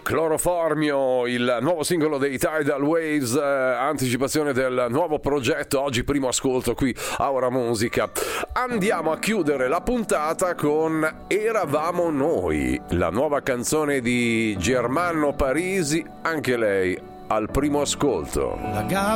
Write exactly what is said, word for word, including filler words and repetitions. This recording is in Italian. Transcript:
Cloroformio, il nuovo singolo dei Tidal Waves, eh, anticipazione del nuovo progetto, oggi primo ascolto qui a Ora Musica. Andiamo a chiudere la puntata con Eravamo Noi, la nuova canzone di Germano Parisi, anche lei al primo ascolto. La